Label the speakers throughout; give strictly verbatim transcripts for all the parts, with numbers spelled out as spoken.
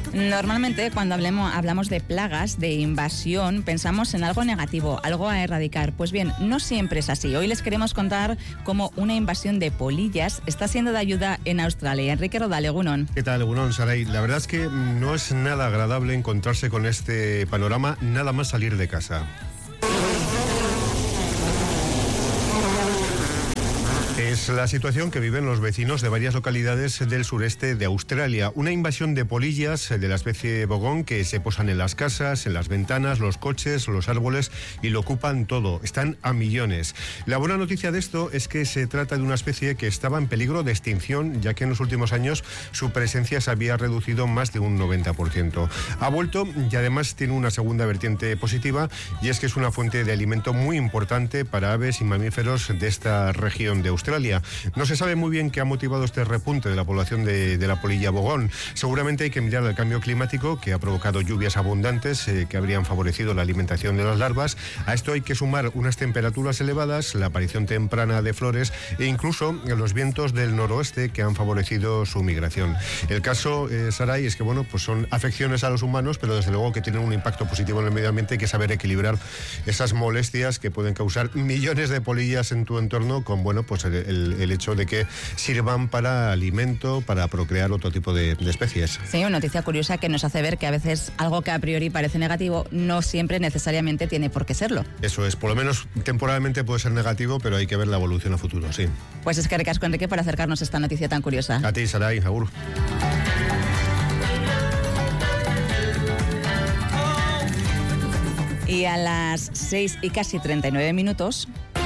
Speaker 1: Normalmente cuando hablemos, hablamos de plagas, de invasión, pensamos en algo negativo, algo a erradicar. Pues bien, no siempre es así. Hoy les queremos contar cómo una invasión de polillas está siendo de ayuda en Australia. Enrique Rodal, Egunon.
Speaker 2: ¿Qué tal, Egunon, Saray? La verdad es que no es nada agradable encontrarse con este panorama nada más salir de casa. Es la situación que viven los vecinos de varias localidades del sureste de Australia. Una invasión de polillas de la especie bogón que se posan en las casas, en las ventanas, los coches, los árboles y lo ocupan todo. Están a millones. La buena noticia de esto es que se trata de una especie que estaba en peligro de extinción, ya que en los últimos años su presencia se había reducido más de un noventa por ciento. Ha vuelto y además tiene una segunda vertiente positiva, y es que es una fuente de alimento muy importante para aves y mamíferos de esta región de Australia. No se sabe muy bien qué ha motivado este repunte de la población de, de la polilla bogón. Seguramente hay que mirar el cambio climático, que ha provocado lluvias abundantes eh, que habrían favorecido la alimentación de las larvas. A esto hay que sumar unas temperaturas elevadas, la aparición temprana de flores e incluso los vientos del noroeste que han favorecido su migración. El caso, eh, Saray, es que bueno, pues son afecciones a los humanos, pero desde luego que tienen un impacto positivo en el medio ambiente. Hay que saber equilibrar esas molestias que pueden causar millones de polillas en tu entorno con, bueno, pues el, el, el hecho de que sirvan para alimento, para procrear otro tipo de, de especies.
Speaker 1: Sí, una noticia curiosa que nos hace ver que a veces algo que a priori parece negativo no siempre necesariamente tiene por qué serlo.
Speaker 2: Eso es, por lo menos temporalmente puede ser negativo, pero hay que ver la evolución a futuro, sí.
Speaker 1: Pues es que recasco, Enrique, por acercarnos a esta noticia tan curiosa.
Speaker 2: A ti, Saray, agur.
Speaker 1: Y a las seis y casi treinta y nueve minutos...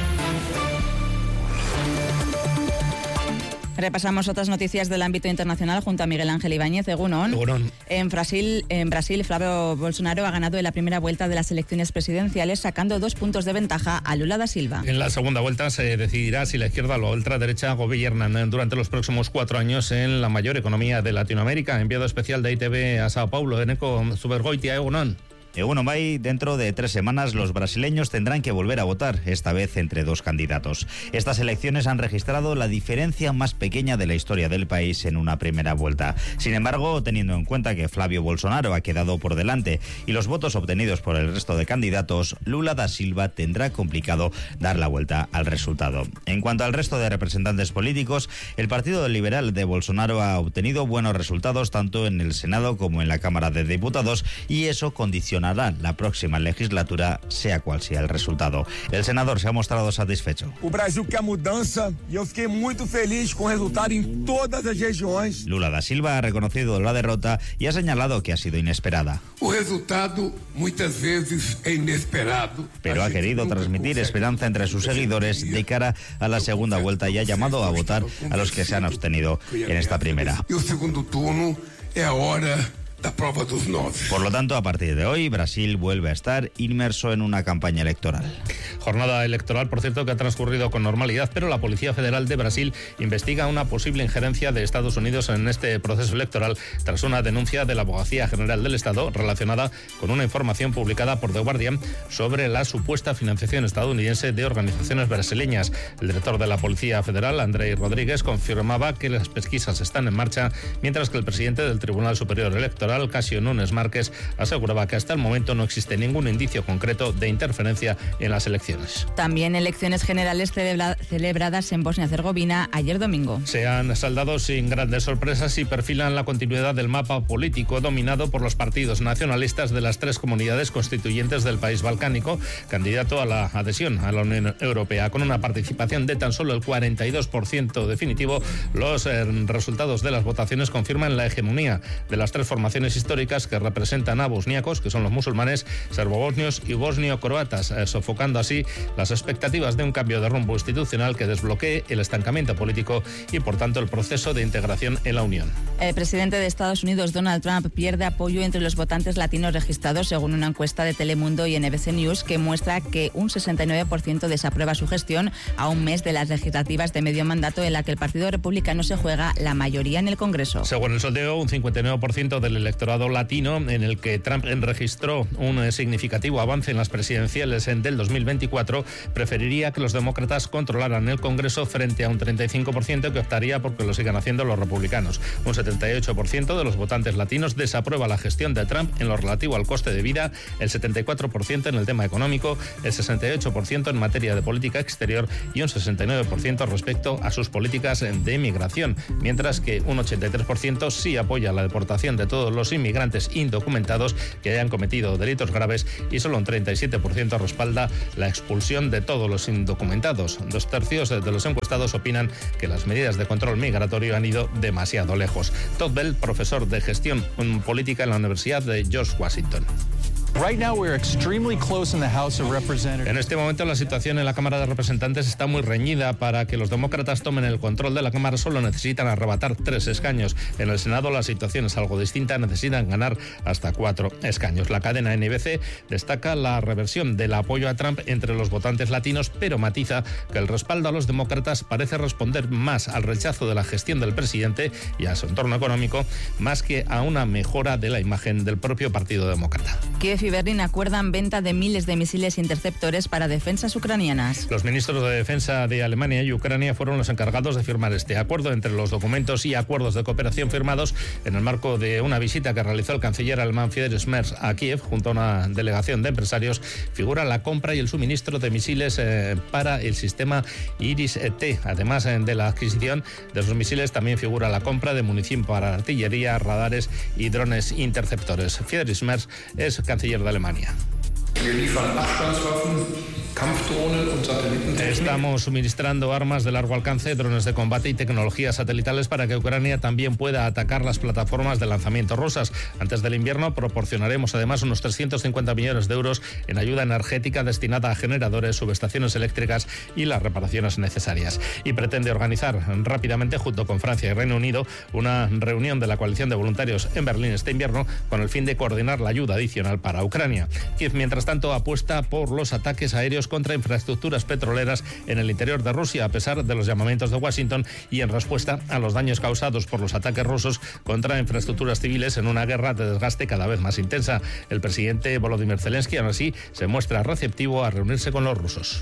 Speaker 1: repasamos otras noticias del ámbito internacional junto a Miguel Ángel Ibáñez. Egunon.
Speaker 3: Egunon.
Speaker 1: En Brasil, en Brasil, Flavio Bolsonaro ha ganado en la primera vuelta de las elecciones presidenciales, sacando dos puntos de ventaja a Lula da Silva.
Speaker 3: En la segunda vuelta se decidirá si la izquierda o la ultraderecha gobiernan durante los próximos cuatro años en la mayor economía de Latinoamérica. Enviado especial de I T V a Sao Paulo, Eneco Zubergoitia, Egunon.
Speaker 4: Egunon Bay, dentro de tres semanas los brasileños tendrán que volver a votar, esta vez entre dos candidatos. Estas elecciones han registrado la diferencia más pequeña de la historia del país en una primera vuelta. Sin embargo, teniendo en cuenta que Flavio Bolsonaro ha quedado por delante y los votos obtenidos por el resto de candidatos, Lula da Silva tendrá complicado dar la vuelta al resultado. En cuanto al resto de representantes políticos, el Partido Liberal de Bolsonaro ha obtenido buenos resultados tanto en el Senado como en la Cámara de Diputados, y eso condiciona la próxima legislatura, sea cual sea el resultado. El senador se ha mostrado satisfecho.
Speaker 5: O Brasil quer mudança e eu fiquei muito feliz con el resultado en todas las regiões.
Speaker 4: Lula da Silva ha reconocido la derrota y ha señalado que ha sido inesperada.
Speaker 5: O resultado muchas veces es inesperado.
Speaker 4: Pero ha querido transmitir esperanza entre sus seguidores de cara a la segunda vuelta y ha llamado a votar a los que se han abstenido en esta primera.
Speaker 5: Y el segundo turno es ahora la prueba dos nueve.
Speaker 4: Por lo tanto, a partir de hoy, Brasil vuelve a estar inmerso en una campaña electoral.
Speaker 3: Jornada electoral, por cierto, que ha transcurrido con normalidad, pero la Policía Federal de Brasil investiga una posible injerencia de Estados Unidos en este proceso electoral tras una denuncia de la Abogacía General del Estado relacionada con una información publicada por The Guardian sobre la supuesta financiación estadounidense de organizaciones brasileñas. El director de la Policía Federal, Andrei Rodríguez, confirmaba que las pesquisas están en marcha, mientras que el presidente del Tribunal Superior Electoral, Casio Nunes Márquez, aseguraba que hasta el momento no existe ningún indicio concreto de interferencia en las elecciones.
Speaker 1: También elecciones generales celebra- celebradas en Bosnia-Herzegovina ayer domingo.
Speaker 3: Se han saldado sin grandes sorpresas y perfilan la continuidad del mapa político dominado por los partidos nacionalistas de las tres comunidades constituyentes del país balcánico, candidato a la adhesión a la Unión Europea. Con una participación de tan solo el cuarenta y dos por ciento definitivo, los eh, resultados de las votaciones confirman la hegemonía de las tres formaciones históricas que representan a bosníacos, que son los musulmanes, serbobosnios y bosnio-croatas, eh, sofocando así las expectativas de un cambio de rumbo institucional que desbloquee el estancamiento político y, por tanto, el proceso de integración en la Unión.
Speaker 1: El presidente de Estados Unidos, Donald Trump, pierde apoyo entre los votantes latinos registrados, según una encuesta de Telemundo y N B C News, que muestra que un sesenta y nueve por ciento desaprueba su gestión a un mes de las legislativas de medio mandato, en la que el Partido Republicano se juega la mayoría en el Congreso.
Speaker 3: Según el sondeo, un cincuenta y nueve por ciento del electorado latino, en el que Trump registró un significativo avance en las presidenciales del dos mil veinticuatro, preferiría que los demócratas controlaran el Congreso frente a un treinta y cinco por ciento que optaría por que lo sigan haciendo los republicanos. Un setenta y ocho por ciento de los votantes latinos desaprueba la gestión de Trump en lo relativo al coste de vida, el setenta y cuatro por ciento en el tema económico, el sesenta y ocho por ciento en materia de política exterior y un sesenta y nueve por ciento respecto a sus políticas de inmigración, mientras que un ochenta y tres por ciento sí apoya la deportación de todos los inmigrantes indocumentados que hayan cometido delitos graves y solo un treinta y siete por ciento respalda la expulsión de todos los indocumentados. Dos tercios de los encuestados opinan que las medidas de control migratorio han ido demasiado lejos. Todd Bell, profesor de gestión política en la Universidad de George Washington. En este momento la situación en la Cámara de Representantes está muy reñida. Para que los demócratas tomen el control de la Cámara solo necesitan arrebatar tres escaños. En el Senado la situación es algo distinta, necesitan ganar hasta cuatro escaños. La cadena N B C destaca la reversión del apoyo a Trump entre los votantes latinos, pero matiza que el respaldo a los demócratas parece responder más al rechazo de la gestión del presidente y a su entorno económico, más que a una mejora de la imagen del propio Partido Demócrata.
Speaker 1: Kiev y Berlín acuerdan venta de miles de misiles interceptores para defensas ucranianas.
Speaker 3: Los ministros de Defensa de Alemania y Ucrania fueron los encargados de firmar este acuerdo. Entre los documentos y acuerdos de cooperación firmados en el marco de una visita que realizó el canciller alemán Friedrich Merz a Kiev junto a una delegación de empresarios, figura la compra y el suministro de misiles eh, para el sistema Iris-T. Además eh, de la adquisición de esos misiles, también figura la compra de munición para artillería, radares y drones interceptores. Friedrich Merz es canciller de Alemania. Estamos suministrando armas de largo alcance, drones de combate y tecnologías satelitales para que Ucrania también pueda atacar las plataformas de lanzamiento rusas. Antes del invierno proporcionaremos además unos trescientos cincuenta millones de euros en ayuda energética destinada a generadores, subestaciones eléctricas y las reparaciones necesarias. Y pretende organizar rápidamente, junto con Francia y Reino Unido, una reunión de la coalición de voluntarios en Berlín este invierno con el fin de coordinar la ayuda adicional para Ucrania. Kiev, mientras tanto, apuesta por los ataques aéreos contra infraestructuras petroleras en el interior de Rusia, a pesar de los llamamientos de Washington y en respuesta a los daños causados por los ataques rusos contra infraestructuras civiles en una guerra de desgaste cada vez más intensa. El presidente Volodymyr Zelensky, aún así, se muestra receptivo a reunirse con los rusos.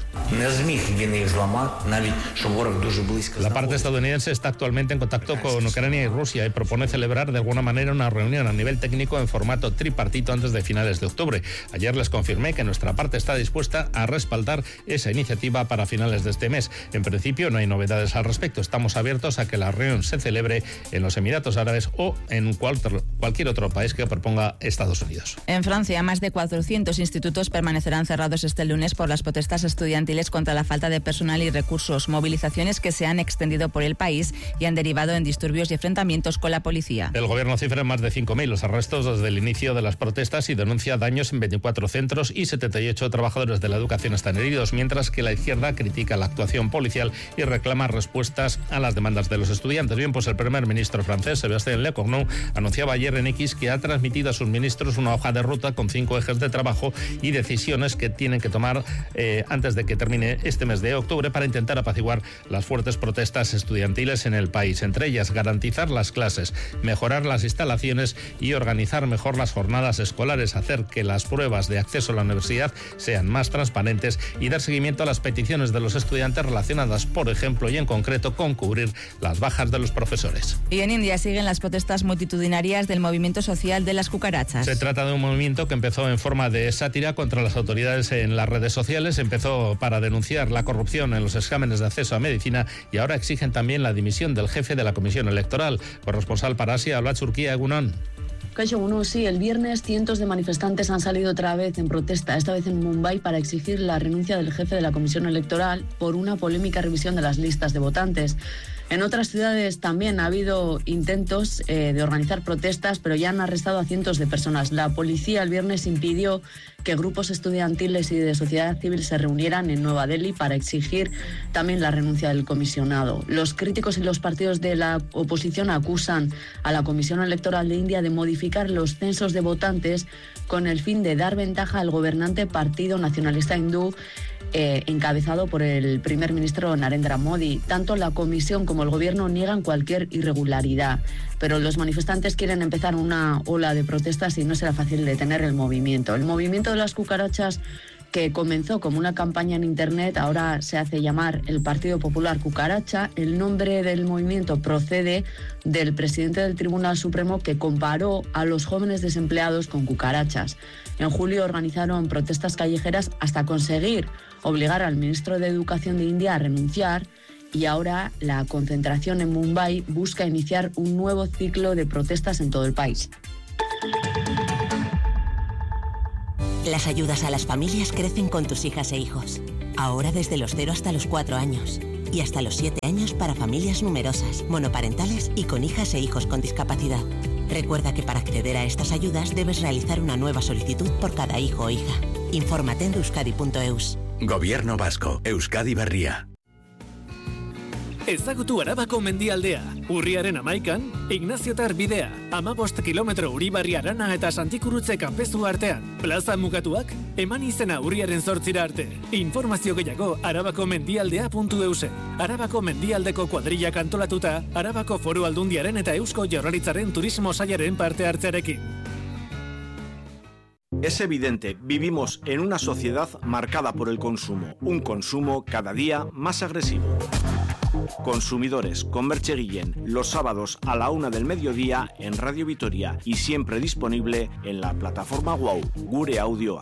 Speaker 3: La parte estadounidense está actualmente en contacto con Ucrania y Rusia y propone celebrar de alguna manera una reunión a nivel técnico en formato tripartito antes de finales de octubre. Ayer les confirmé que nuestra parte está dispuesta a respaldar esa iniciativa para finales de este mes. En principio no hay novedades al respecto. Estamos abiertos a que la reunión se celebre en los Emiratos Árabes o en cualquier, cualquier otro país que proponga Estados Unidos.
Speaker 1: En Francia, más de cuatrocientos institutos permanecerán cerrados este lunes por las protestas estudiantiles contra la falta de personal y recursos, movilizaciones que se han extendido por el país y han derivado en disturbios y enfrentamientos con la policía.
Speaker 3: El gobierno cifra en más de cinco mil los arrestos desde el inicio de las protestas y denuncia daños en veinticuatro centros y setenta y ocho trabajadores de la educación están heridos, mientras que la izquierda critica la actuación policial y reclama respuestas a las demandas de los estudiantes. Bien, pues el primer ministro francés, Sébastien Lecornu, anunciaba ayer en X que ha transmitido a sus ministros una hoja de ruta con cinco ejes de trabajo y decisiones que tienen que tomar eh, antes de que termine este mes de octubre para intentar apaciguar las fuertes protestas estudiantiles en el país. Entre ellas, garantizar las clases, mejorar las instalaciones y organizar mejor las jornadas escolares, hacer que las pruebas de acceso a la universidad sean más transparentes y dar seguimiento a las peticiones de los estudiantes relacionadas, por ejemplo, y en concreto, con cubrir las bajas de los profesores.
Speaker 1: Y en India siguen las protestas multitudinarias del movimiento social de las cucarachas.
Speaker 3: Se trata de un movimiento que empezó en forma de sátira contra las autoridades en las redes sociales, empezó para denunciar la corrupción en los exámenes de acceso a medicina y ahora exigen también la dimisión del jefe de la Comisión Electoral. Corresponsal para Asia, habla Turquía, Egunon.
Speaker 6: Caixo uno, sí, el viernes cientos de manifestantes han salido otra vez en protesta, esta vez en Mumbai, para exigir la renuncia del jefe de la Comisión Electoral por una polémica revisión de las listas de votantes. En otras ciudades también ha habido intentos eh, de organizar protestas, pero ya han arrestado a cientos de personas. La policía el viernes impidió que grupos estudiantiles y de sociedad civil se reunieran en Nueva Delhi para exigir también la renuncia del comisionado. Los críticos y los partidos de la oposición acusan a la Comisión Electoral de India de modificar los censos de votantes con el fin de dar ventaja al gobernante Partido Nacionalista Hindú eh, encabezado por el primer ministro Narendra Modi. Tanto la comisión como el gobierno niegan cualquier irregularidad, pero los manifestantes quieren empezar una ola de protestas y no será fácil detener el movimiento. El movimiento de las cucarachas, que comenzó como una campaña en Internet, ahora se hace llamar el Partido Popular Cucaracha. El nombre del movimiento procede del presidente del Tribunal Supremo, que comparó a los jóvenes desempleados con cucarachas. En julio organizaron protestas callejeras hasta conseguir obligar al ministro de Educación de India a renunciar, y ahora la concentración en Mumbai busca iniciar un nuevo ciclo de protestas en todo el país.
Speaker 7: Las ayudas a las familias crecen con tus hijas e hijos. Ahora desde los cero hasta los cuatro años. Y hasta los siete años para familias numerosas, monoparentales y con hijas e hijos con discapacidad. Recuerda que para acceder a estas ayudas debes realizar una nueva solicitud por cada hijo o hija. Infórmate en euskadi punto eus.
Speaker 8: Gobierno vasco, Euskadi Berria.
Speaker 9: Ezagutu Arabako mendialdea, urriaren amaikan, Ignaziotar bidea, amabost kilometro Uribarri Arana eta Santikurutze kanpezu artean. Plaza mugatuak, eman izena urriaren zortzira arte. Informazio gehiago arabako mendialdea puntu eus. Arabako mendialdeko kuadrillak antolatuta, Arabako Foru Aldundiaren eta Eusko Jaurlaritzaren turismo sailaren parte hartzearekin.
Speaker 10: Es evidente, vivimos en una sociedad marcada por el consumo, un consumo cada día más agresivo. Consumidores con Merche Guillén, los sábados a la una del mediodía en Radio Vitoria y siempre disponible en la plataforma Wow, Gure Audioa.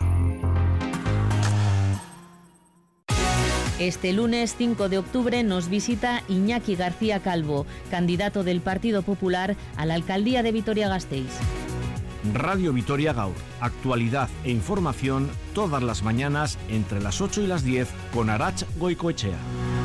Speaker 11: Este lunes cinco de octubre nos visita Iñaki García Calvo, candidato del Partido Popular a la alcaldía de Vitoria-Gasteiz.
Speaker 10: Radio Vitoria Gaur, actualidad e información todas las mañanas entre las ocho y las diez con Arach Goicoechea.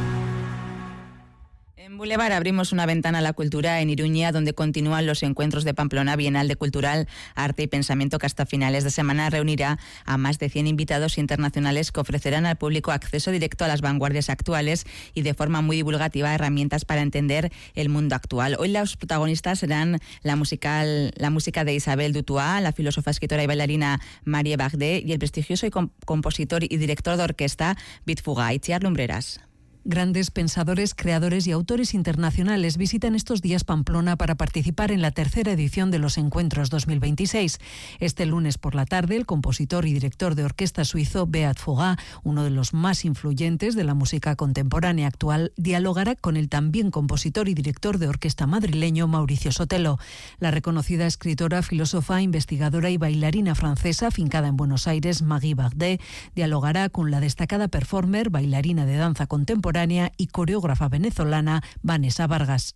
Speaker 1: En Boulevard abrimos una ventana a la cultura en Iruña, donde continúan los encuentros de Pamplona Bienal de Cultural, Arte y Pensamiento, que hasta finales de semana reunirá a más de cien invitados internacionales que ofrecerán al público acceso directo a las vanguardias actuales y de forma muy divulgativa herramientas para entender el mundo actual. Hoy los protagonistas serán la, musical, la música de Isabel Dutoit, la filósofa, escritora y bailarina Marie Bardé y el prestigioso y comp- compositor y director de orquesta Bitfuga, Itziar Lumbreras.
Speaker 12: Grandes pensadores, creadores y autores internacionales visitan estos días Pamplona para participar en la tercera edición de los Encuentros dos mil veintiséis. Este lunes por la tarde, el compositor y director de orquesta suizo Beat Fuga, uno de los más influyentes de la música contemporánea actual, dialogará con el también compositor y director de orquesta madrileño Mauricio Sotelo. La reconocida escritora, filósofa, investigadora y bailarina francesa afincada en Buenos Aires, Marie Bardé, dialogará con la destacada performer, bailarina de danza contemporánea y coreógrafa venezolana Vanessa Vargas.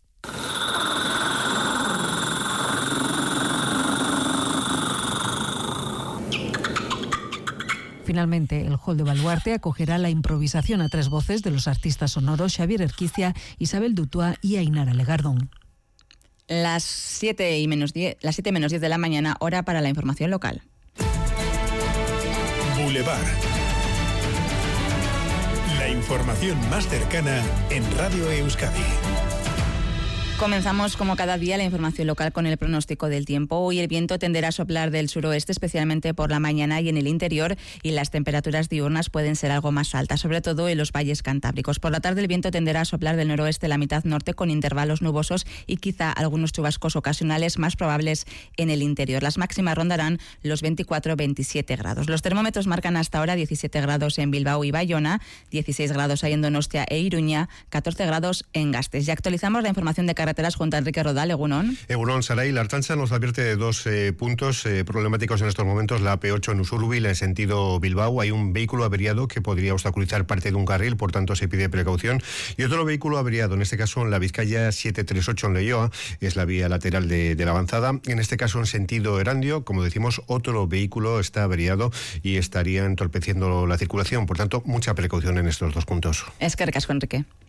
Speaker 12: Finalmente, el Hall de Baluarte acogerá la improvisación a tres voces de los artistas sonoros Xavier Erquicia, Isabel Dutoit y Ainara Legardón.
Speaker 1: Las siete y menos diez, las siete menos diez de la mañana, hora para la información local.
Speaker 13: Boulevard. La información más cercana en Radio Euskadi.
Speaker 1: Comenzamos como cada día la información local con el pronóstico del tiempo. Hoy el viento tenderá a soplar del suroeste, especialmente por la mañana y en el interior, y las temperaturas diurnas pueden ser algo más altas, sobre todo en los valles cantábricos. Por la tarde el viento tenderá a soplar del noroeste, la mitad norte, con intervalos nubosos y quizá algunos chubascos ocasionales más probables en el interior. Las máximas rondarán los veinticuatro a veintisiete grados. Los termómetros marcan hasta ahora diecisiete grados en Bilbao y Bayona, dieciséis grados ahí en Donostia e Iruña, catorce grados en Gasteiz. Ya actualizamos la información de carretera junto a Enrique Rodal. Egunon.
Speaker 2: Egunon, Saray. La Artsancha nos advierte de dos eh, puntos eh, problemáticos en estos momentos. La A P ocho en Usurbil, en sentido Bilbao. Hay un vehículo averiado que podría obstaculizar parte de un carril, por tanto se pide precaución. Y otro vehículo averiado, en este caso en la Vizcaya setecientos treinta y ocho en Leioa, es la vía lateral de, de la avanzada. En este caso en sentido Erandio, como decimos, otro vehículo está averiado y estaría entorpeciendo la circulación. Por tanto, mucha precaución en estos dos puntos.
Speaker 1: Es que recasco, Enrique.